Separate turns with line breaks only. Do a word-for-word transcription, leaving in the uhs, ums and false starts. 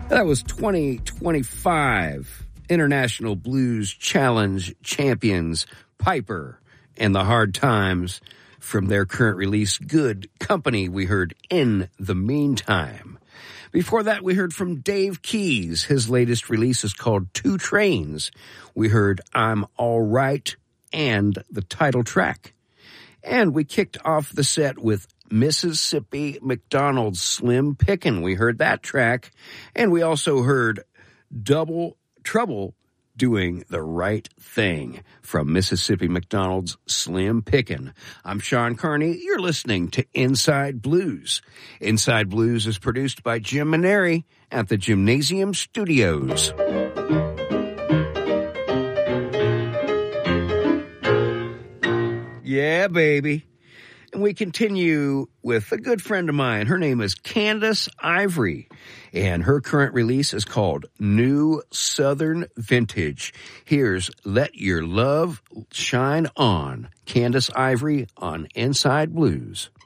That was twenty twenty-five International Blues Challenge champions Piper and the Hard Times from their current release, Good Company. We heard In the Meantime. Before that, we heard from Dave Keys. His latest release is called Two Trains. We heard I'm All Right and the title track. And we kicked off the set with Mississippi McDonald's Slim Pickin'. We heard that track. And we also heard Double Trouble Doing the Right Thing from Mississippi McDonald's Slim Pickin'. I'm Sean Carney. You're listening to Inside Blues. Inside Blues is produced by Jim Maneri at the Gymnasium Studios. Yeah, baby. And we continue with a good friend of mine. Her name is Candace Ivory, and her current release is called New Southern Vintage. Here's Let Your Love Shine On. Candace Ivory on Inside Blues.